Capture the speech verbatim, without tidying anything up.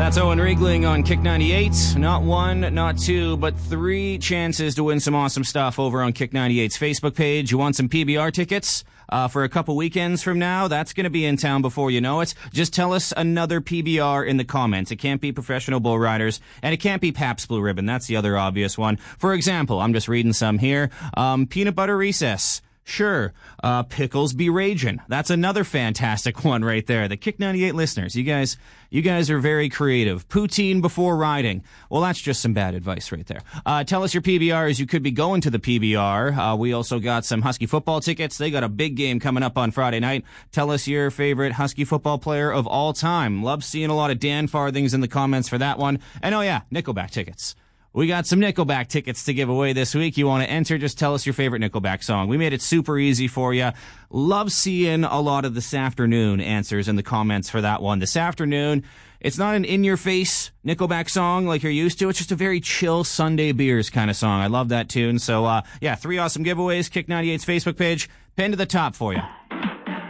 That's Owen Riegling on Kick ninety-eight. Not one, not two, but three chances to win some awesome stuff over on Kick ninety-eight's Facebook page. You want some P B R tickets uh, for a couple weekends from now? That's going to be in town before you know it. Just tell us another P B R in the comments. It can't be Professional Bull Riders, and it can't be Pabst Blue Ribbon. That's the other obvious one. For example, I'm just reading some here. Um, Peanut Butter Recess. Sure. Uh, Pickles Be Ragin'. That's another fantastic one right there. The Kick ninety-eight listeners, you guys, you guys are very creative. Poutine before riding. Well, that's just some bad advice right there. Uh, tell us your P B Rs. You could be going to the P B R. Uh, we also got some Husky football tickets. They got a big game coming up on Friday night. Tell us your favorite Husky football player of all time. Love seeing a lot of Dan Farthings in the comments for that one. And oh yeah, Nickelback tickets. We got some Nickelback tickets to give away this week. You want to enter, just tell us your favorite Nickelback song. We made it super easy for you. Love seeing a lot of This Afternoon answers in the comments for that one. This Afternoon, it's not an in-your-face Nickelback song like you're used to. It's just a very chill Sunday beers kind of song. I love that tune. So, uh, yeah, three awesome giveaways. Kick ninety-eight's Facebook page. Pinned to the top for you.